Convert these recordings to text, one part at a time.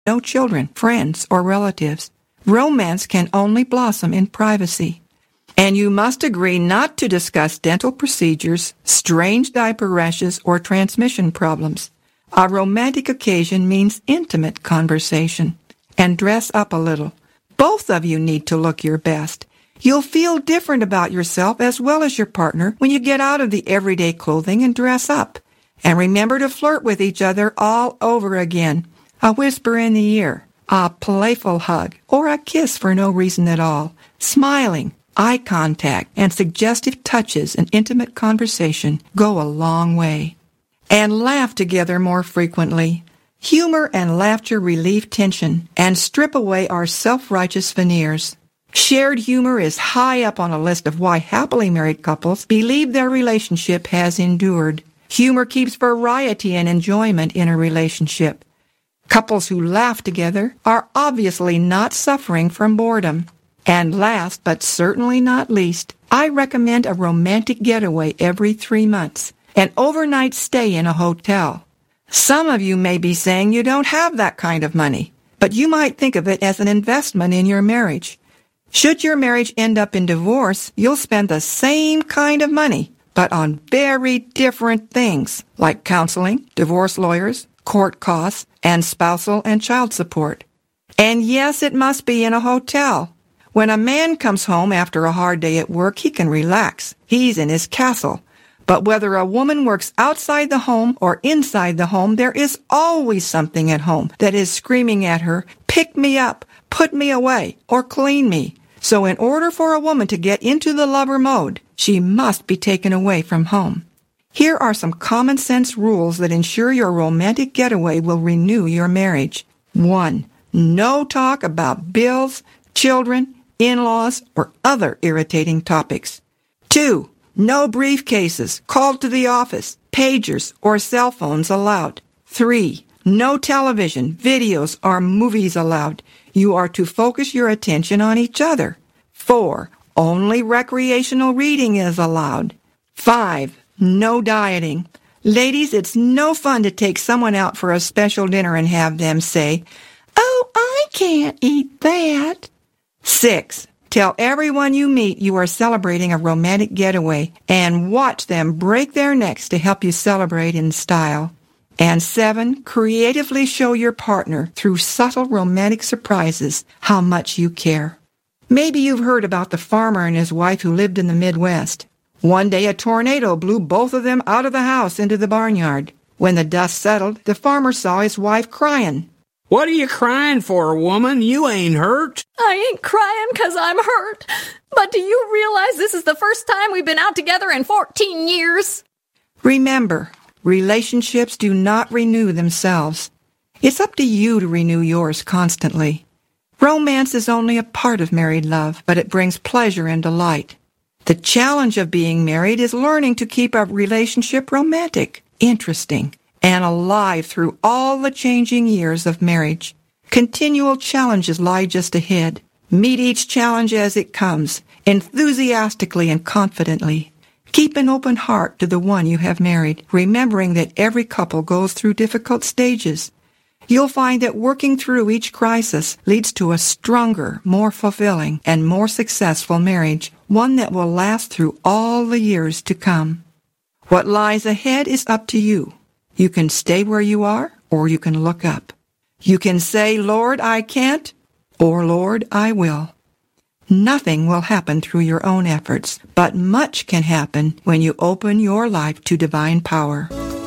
no children, friends, or relatives. Romance can only blossom in privacy. And you must agree not to discuss dental procedures, strange diaper rashes, or transmission problems. A romantic occasion means intimate conversation. And dress up a little. Both of you need to look your best. You'll feel different about yourself as well as your partner when you get out of the everyday clothing and dress up. And remember to flirt with each other all over again. A whisper in the ear, a playful hug, or a kiss for no reason at all. Smiling, eye contact, and suggestive touches and intimate conversation go a long way. And laugh together more frequently. Humor and laughter relieve tension and strip away our self-righteous veneers. Shared humor is high up on a list of why happily married couples believe their relationship has endured. Humor keeps variety and enjoyment in a relationship. Couples who laugh together are obviously not suffering from boredom. And last, but certainly not least, I recommend a romantic getaway every 3 months, an overnight stay in a hotel. Some of you may be saying you don't have that kind of money, but you might think of it as an investment in your marriage. Should your marriage end up in divorce, you'll spend the same kind of money, but on very different things, like counseling, divorce lawyers, court costs, and spousal and child support. And yes, it must be in a hotel. When a man comes home after a hard day at work, he can relax. He's in his castle. But whether a woman works outside the home or inside the home, there is always something at home that is screaming at her, pick me up, put me away, or clean me. So in order for a woman to get into the lover mode, she must be taken away from home. Here are some common sense rules that ensure your romantic getaway will renew your marriage. 1. No talk about bills, children, in-laws, or other irritating topics. 2. No briefcases, call to the office, pagers, or cell phones allowed. 3. No television, videos, or movies allowed. You are to focus your attention on each other. 4. Only recreational reading is allowed. 5. No dieting. Ladies, it's no fun to take someone out for a special dinner and have them say, "Oh, I can't eat that." 6. Tell everyone you meet you are celebrating a romantic getaway and watch them break their necks to help you celebrate in style. And 7, creatively show your partner through subtle romantic surprises how much you care. Maybe you've heard about the farmer and his wife who lived in the Midwest. One day a tornado blew both of them out of the house into the barnyard. When the dust settled, the farmer saw his wife crying. "What are you crying for, woman? You ain't hurt." "I ain't crying 'cause I'm hurt. But do you realize this is the first time we've been out together in 14 years? Remember, relationships do not renew themselves. It's up to you to renew yours constantly. Romance is only a part of married love, but it brings pleasure and delight. The challenge of being married is learning to keep a relationship romantic, interesting, and alive through all the changing years of marriage. Continual challenges lie just ahead. Meet each challenge as it comes, enthusiastically and confidently. Keep an open heart to the one you have married, remembering that every couple goes through difficult stages. You'll find that working through each crisis leads to a stronger, more fulfilling, and more successful marriage, one that will last through all the years to come. What lies ahead is up to you. You can stay where you are, or you can look up. You can say, "Lord, I can't," or "Lord, I will." Nothing will happen through your own efforts, but much can happen when you open your life to divine power.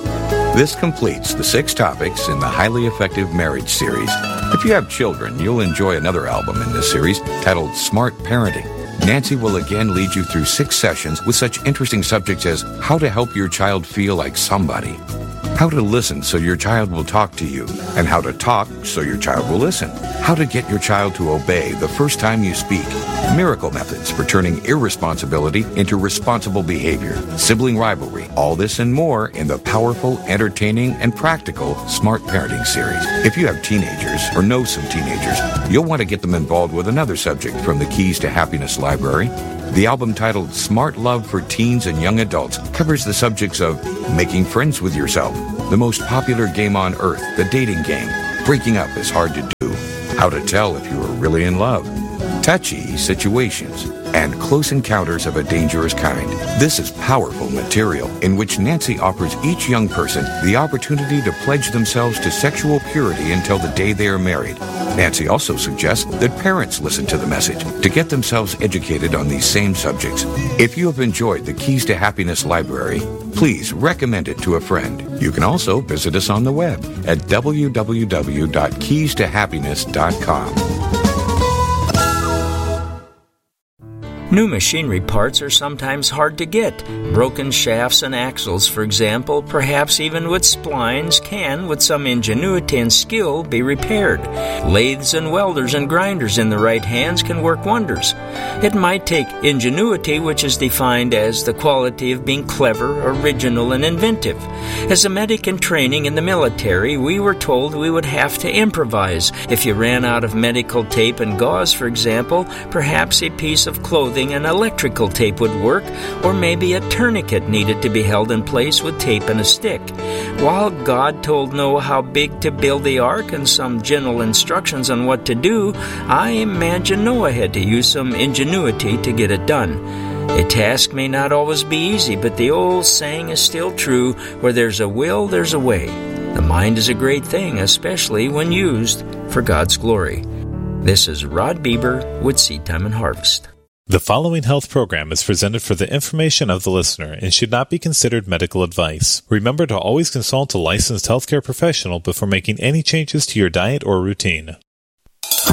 This completes the 6 topics in the Highly Effective Marriage series. If you have children, you'll enjoy another album in this series titled Smart Parenting. Nancy will again lead you through 6 sessions with such interesting subjects as how to help your child feel like somebody, how to listen so your child will talk to you, and how to talk so your child will listen, how to get your child to obey the first time you speak, miracle methods for turning irresponsibility into responsible behavior, sibling rivalry, all this and more in the powerful, entertaining, and practical Smart Parenting series. If you have teenagers or know some teenagers, you'll want to get them involved with another subject from the Keys to Happiness library. The album titled Smart Love for Teens and Young Adults covers the subjects of making friends with yourself, the most popular game on earth, the dating game, Breaking up is hard to do. How to tell if you are really in love. Touchy situations. And Close Encounters of a Dangerous Kind. This is powerful material in which Nancy offers each young person the opportunity to pledge themselves to sexual purity until the day they are married. Nancy also suggests that parents listen to the message to get themselves educated on these same subjects. If you have enjoyed the Keys to Happiness library, please recommend it to a friend. You can also visit us on the web at www.keystohappiness.com. New machinery parts are sometimes hard to get. Broken shafts and axles, for example, perhaps even with splines, can, with some ingenuity and skill, be repaired. Lathes and welders and grinders in the right hands can work wonders. It might take ingenuity, which is defined as the quality of being clever, original, and inventive. As a medic in training in the military, we were told we would have to improvise. If you ran out of medical tape and gauze, for example, perhaps a piece of clothing and electrical tape would work, or maybe a tourniquet needed to be held in place with tape and a stick. While God told Noah how big to build the ark and some general instructions on what to do, I imagine Noah had to use some ingenuity to get it done. A task may not always be easy, but the old saying is still true, where there's a will, there's a way. The mind is a great thing, especially when used for God's glory. This is Rod Bieber with Seed Time and Harvest. The following health program is presented for the information of the listener and should not be considered medical advice. Remember to always consult a licensed healthcare professional before making any changes to your diet or routine.